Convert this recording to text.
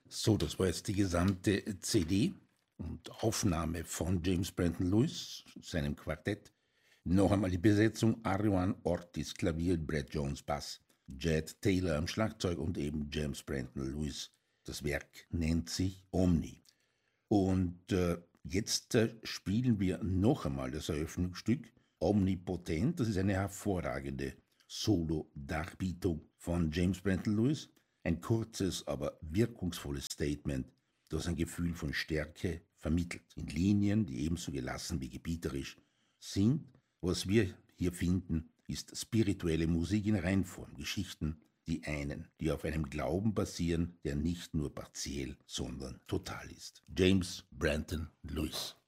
So, das war jetzt die gesamte CD und Aufnahme von James Brandon Lewis, seinem Quartett. Noch einmal die Besetzung: Ariwan Ortiz, Klavier, Brad Jones, Bass, Jed Taylor am Schlagzeug und eben James Brandon Lewis. Das Werk nennt sich Omni. Und jetzt spielen wir noch einmal das Eröffnungsstück Omnipotent. Das ist eine hervorragende Solo-Darbietung von James Brandon Lewis. Ein kurzes, aber wirkungsvolles Statement, das ein Gefühl von Stärke vermittelt. In Linien, die ebenso gelassen wie gebieterisch sind. Was wir hier finden, ist spirituelle Musik in Reinform, Geschichten, die auf einem Glauben basieren, der nicht nur partiell, sondern total ist. James Brandon Lewis.